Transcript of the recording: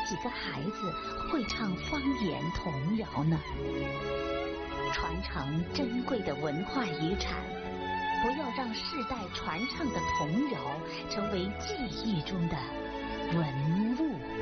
几个孩子会唱方言童谣呢？传承珍贵的文化遗产，不要让世代传唱的童谣成为记忆中的文物。